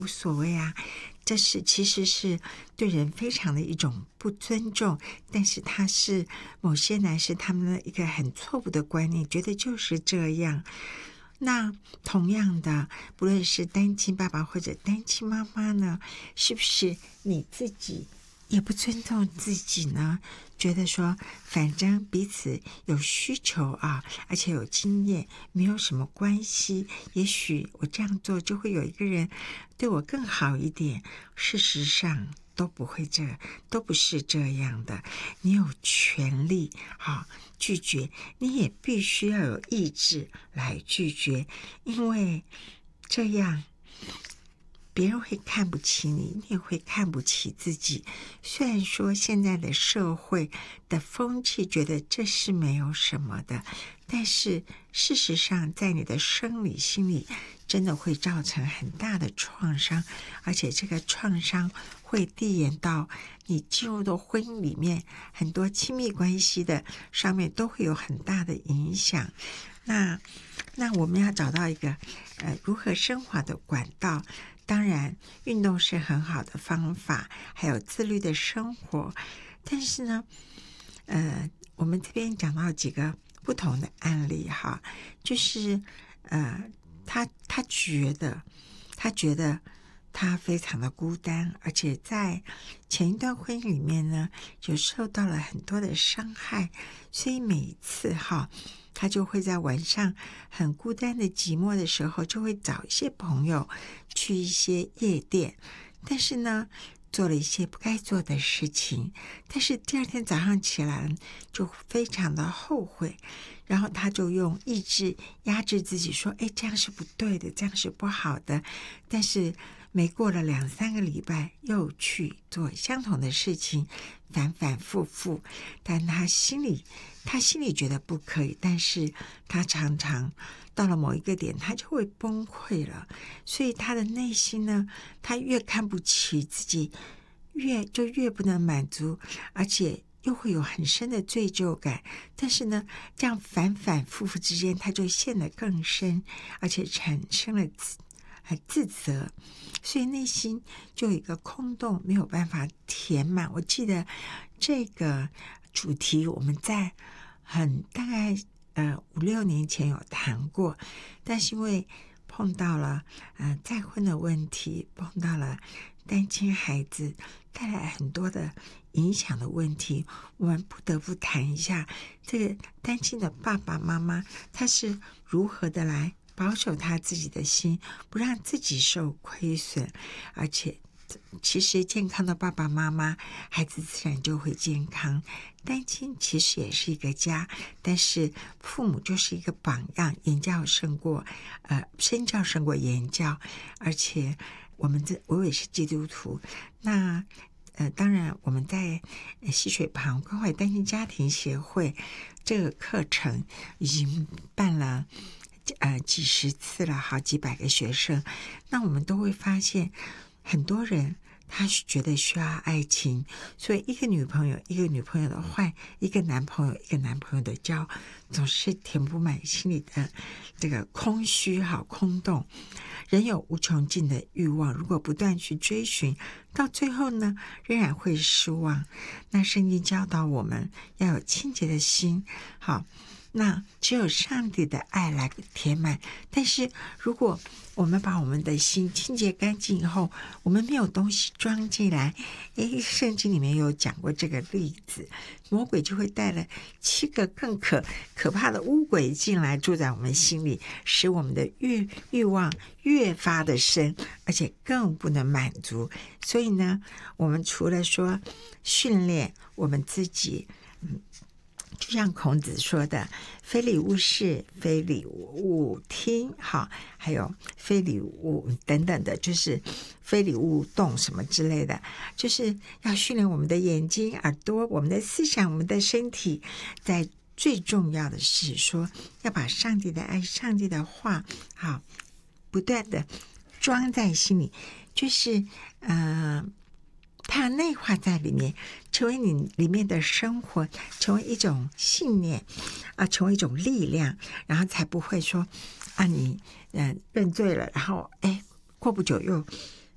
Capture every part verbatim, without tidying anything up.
无所谓啊。这是其实是对人非常的一种不尊重，但是他是某些男士他们的一个很错误的观念，觉得就是这样。那同样的，不论是单亲爸爸或者单亲妈妈呢，是不是你自己也不尊重自己呢？觉得说反正彼此有需求啊，而且有经验，没有什么关系，也许我这样做就会有一个人对我更好一点。事实上都不会这都不是这样的。你有权利好拒绝，你也必须要有意志来拒绝，因为这样别人会看不起你，你也会看不起自己。虽然说现在的社会的风气觉得这是没有什么的，但是事实上在你的生理心理真的会造成很大的创伤，而且这个创伤会递延到你进入到婚姻里面，很多亲密关系的上面都会有很大的影响。那那我们要找到一个呃如何升华的管道。当然运动是很好的方法，还有自律的生活。但是呢呃，我们这边讲到几个不同的案例哈，就是呃，他他觉得他觉得他非常的孤单，而且在前一段婚姻里面呢，就受到了很多的伤害，所以每一次哈，他就会在晚上很孤单的寂寞的时候，就会找一些朋友去一些夜店，但是呢做了一些不该做的事情，但是第二天早上起来就非常的后悔，然后他就用意志压制自己说，哎，这样是不对的，这样是不好的。但是没过了两三个礼拜又去做相同的事情，反反复复，但他心里他心里觉得不可以，但是他常常到了某一个点他就会崩溃了。所以他的内心呢，他越看不起自己，越就越不能满足，而且又会有很深的罪疚感。但是呢这样反反复复之间，他就陷得更深，而且产生了自自责，所以内心就有一个空洞，没有办法填满。我记得这个主题我们在很大概呃五六年前有谈过，但是因为碰到了呃再婚的问题，碰到了单亲孩子带来很多的影响的问题，我们不得不谈一下这个单亲的爸爸妈妈他是如何的来保守他自己的心，不让自己受亏损。而且其实健康的爸爸妈妈，孩子自然就会健康。单亲其实也是一个家，但是父母就是一个榜样，言教胜过呃身教胜过言教。而且我们这我也是基督徒，那呃当然我们在溪水旁关怀单亲家庭协会这个课程已经办了呃几十次了，好几百个学生。那我们都会发现很多人他觉得需要爱情，所以一个女朋友一个女朋友的换，一个男朋友一个男朋友的交，总是填不满心里的这个空虚好空洞。人有无穷尽的欲望，如果不断去追寻，到最后呢仍然会失望。那圣经教导我们要有清洁的心，好，那只有上帝的爱来填满。但是如果我们把我们的心清洁干净以后，我们没有东西装进来，诶，圣经里面有讲过这个例子，魔鬼就会带了七个更可可怕的污鬼进来住在我们心里，使我们的欲欲望越发的深，而且更不能满足。所以呢我们除了说训练我们自己，嗯就像孔子说的，非礼勿视，非礼勿听，好，还有非礼勿等等的，就是非礼勿动什么之类的，就是要训练我们的眼睛、耳朵、我们的思想、我们的身体。在最重要的是说，要把上帝的爱、上帝的话，好，不断的装在心里，就是呃。它内化在里面，成为你里面的生活，成为一种信念啊，成为一种力量，然后才不会说啊你嗯、呃、认罪了，然后哎过不久又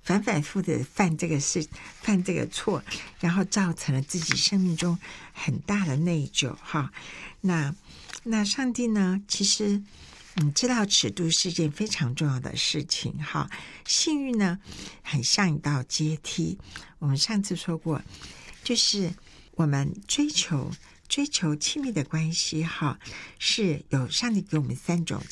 反反复复的犯这个事，犯这个错，然后造成了自己生命中很大的内疚哈。那那上帝呢，其实你知道尺度是一件非常重要的事情哈。性欲呢，很像一道阶梯。我们上次说过，就是我们追求追求亲密的关系哈，是有上帝给我们三种